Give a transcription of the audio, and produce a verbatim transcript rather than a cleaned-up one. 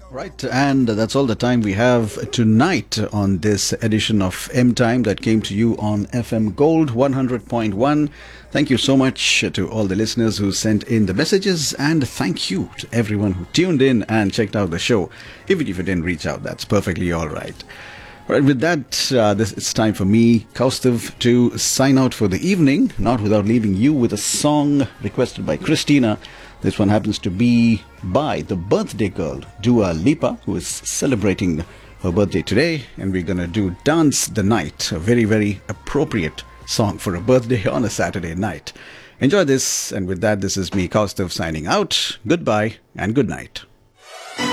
Right, and that's all the time we have tonight on this edition of M Time that came to you on F M Gold one hundred point one. Thank you so much to all the listeners who sent in the messages, and thank you to everyone who tuned in and checked out the show. Even if you didn't reach out, that's perfectly all right. All right, with that, uh, this, it's time for me, Kaustav, to sign out for the evening, not without leaving you with a song requested by Christina. This one happens to be by the birthday girl, Dua Lipa, who is celebrating her birthday today. And we're going to do Dance the Night, a very, very appropriate song for a birthday on a Saturday night. Enjoy this. And with that, this is me, Kaustav, signing out. Goodbye and good night.